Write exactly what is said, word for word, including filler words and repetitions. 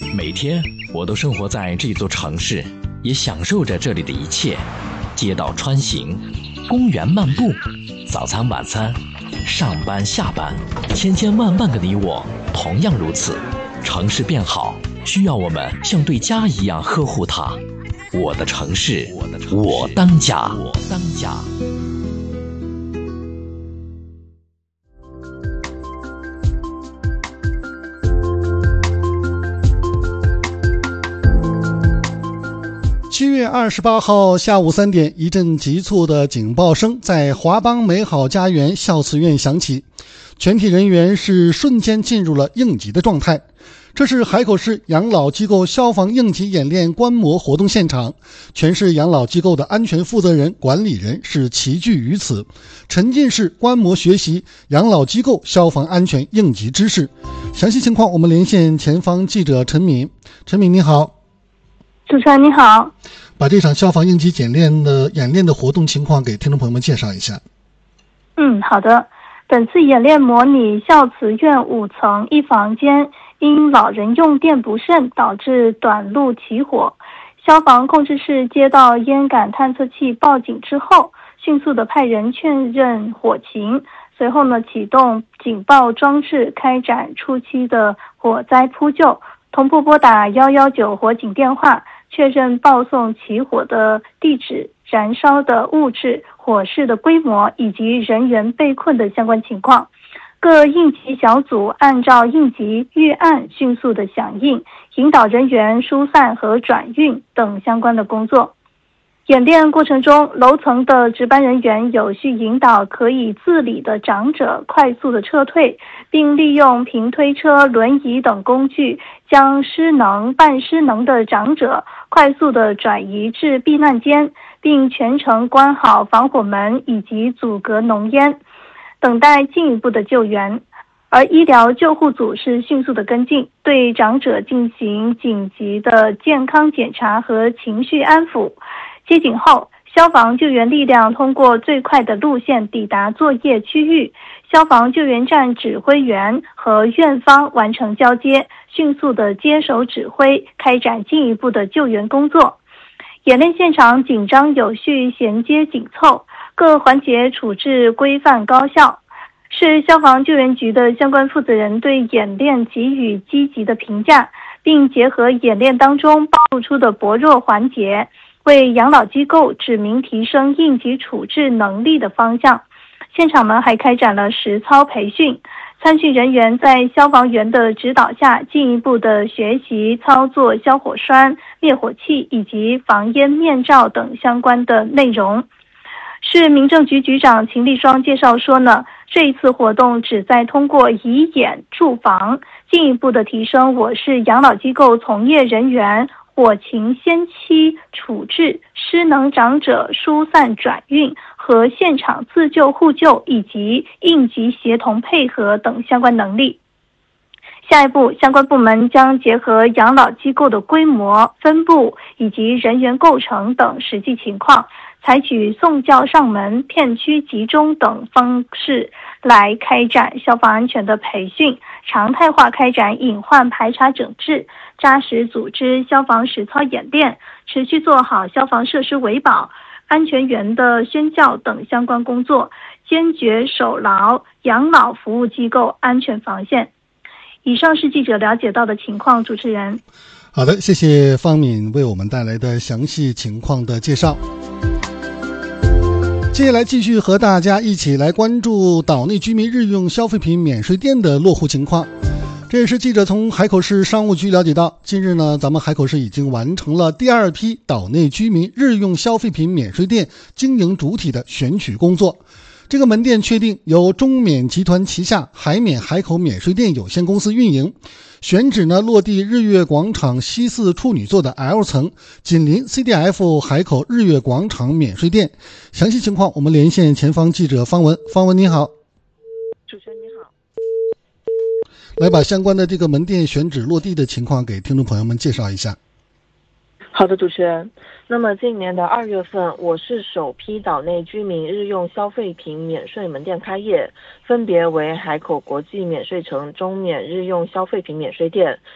每天我都生活在这座城市，也享受着这里的一切。街道穿行，公园漫步，早餐晚餐，上班下班，千千万万个你我同样如此。城市变好，需要我们像对家一样呵护它。我的城市，我当家。我当家。 七月二十八号下午三点，一阵急促的警报声在华邦美好家园孝慈院响起，全体人员是瞬间进入了应急的状态。这是海口市养老机构消防应急演练观摩活动现场，全市养老机构的安全负责人、管理人是齐聚于此，沉浸式观摩学习养老机构消防安全应急知识。详细情况我们连线前方记者陈敏。陈敏你好。 主持人你好， 把这场消防应急演练的演练的活动情况给听众朋友们介绍一下。 嗯，好的。本次演练模拟孝慈院五层一房间因老人用电不慎导致短路起火，消防控制室接到烟感探测器报警之后，迅速的派人确认火情，随后呢启动警报装置，开展初期的火灾扑救，同步拨打一一九火警电话，确认报送起火的地址、燃烧的物质、火势的规模以及人员被困的相关情况。各应急小组按照应急预案迅速的响应，引导人员疏散和转运等相关的工作。演练过程中，楼层的值班人员有序引导可以自理的长者快速的撤退，并利用平推车、轮椅等工具将失能、半失能的长者快速的转移至避难间，并全程关好防火门以及阻隔浓烟，等待进一步的救援。而医疗救护组是迅速的跟进，对长者进行紧急的健康检查和情绪安抚。接警后，消防救援力量通过最快的路线抵达作业区域，消防救援站指挥员和院方完成交接，迅速的接手指挥，开展进一步的救援工作。演练现场紧张有序，衔接紧凑，各环节处置规范高效。市消防救援局的相关负责人对演练给予积极的评价，并结合演练当中暴露出的薄弱环节，为养老机构指明提升应急处置能力的方向。现场呢还开展了实操培训，参训人员在消防员的指导下进一步的学习操作消火栓、灭火器以及防烟面罩等相关的内容。市民政局局长秦立双介绍说呢，这一次活动旨在通过以演助防，进一步的提升我市养老机构从业人员火情先期处置、失能长者疏散转运和现场自救互救以及应急协同配合等相关能力。下一步，相关部门将结合养老机构的规模、分布以及人员构成等实际情况，采取送教上门、片区集中等方式来开展消防安全的培训，常态化开展隐患排查整治，扎实组织消防实操演练，持续做好消防设施维保、安全员的宣教等相关工作，坚决守牢养老服务机构安全防线。以上是记者了解到的情况，主持人。 好的，谢谢方敏为我们带来的详细情况的介绍。接下来继续和大家一起来关注岛内居民日用消费品免税店的落户情况。这也是记者从海口市商务局了解到，近日呢，咱们海口市已经完成了第二批岛内居民日用消费品免税店经营主体的选取工作。这个门店确定由中免集团旗下海免海口免税店有限公司运营，选址呢落地日月广场西四处女座的 L 层，紧邻 C D F 海口日月广场免税店。详细情况我们连线前方记者方文。方文你好。 主持人你好。 来把相关的这个门店选址落地的情况给听众朋友们介绍一下。 好的，主持人。那么今年的二月份，我市首批岛内居民日用消费品免税门店开业，分别为海口国际免税城中免日用消费品免税店、